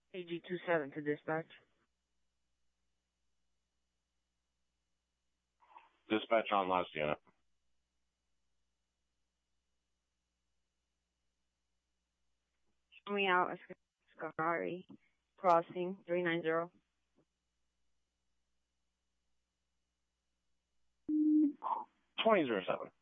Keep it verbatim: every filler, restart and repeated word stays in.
A G two seven to dispatch. Dispatch on last unit. Coming out, Scary, crossing three nine zero. twenty zero seven.